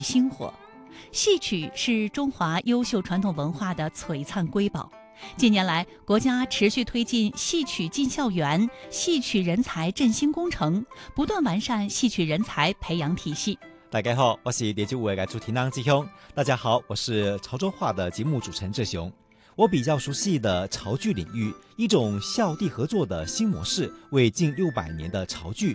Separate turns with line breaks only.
兴活。戏曲是中华优秀传统文化的璀璨瑰宝。近年来，国家持续推进戏曲进校园、戏曲人才振兴工程，不断完善戏曲人才培养体系。
大家好，我是第95的主持人志雄。大家好，我是潮州话的节目主持人志雄。我比较熟悉的潮剧领域，一种校地合作的新模式，为近600年的潮剧